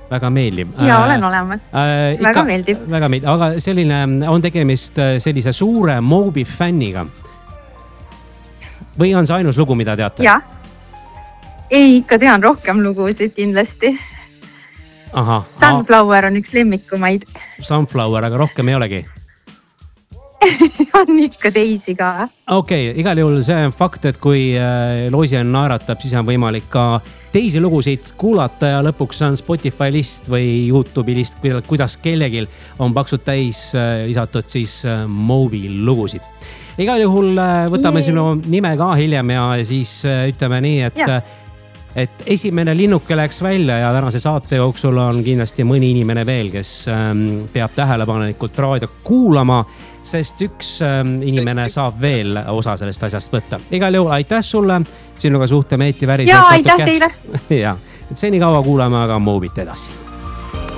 väga meeldib. Ja olen olemas. Väga meeldib. Väga meeldib, aga selline on tegemist sellise suure Moby fänniga. Või on see ainus lugu, mida teate? Ja. Ei, ikka tean rohkem lugusid kindlasti. Aha. Sunflower on üks lemmikumaid. Sunflower, aga rohkem ei olegi? On ikka teisi ka. Okei, igal juhul see on fakt, et kui Loisien naeratab, siis on võimalik ka teisi lugusid kuulata ja lõpuks on Spotify list või YouTube'i list, kuidas kellegil on paksud täis lisatud siis Moby lugusid. Igal juhul võtame sinu nime ka hiljem ja siis ütleme nii, et esimene linnuke läks välja ja tänase saate jooksul on kindlasti mõni inimene veel, kes peab tähelepanelikult raadio kuulama, sest üks inimene saab veel osa sellest asjast võtta. Igal juhul aitäh sulle, sinuga suhtleme Eeti Väriselt. Ja aitäh teile. Ja, et seni kaua kuulame aga Mobyt edasi.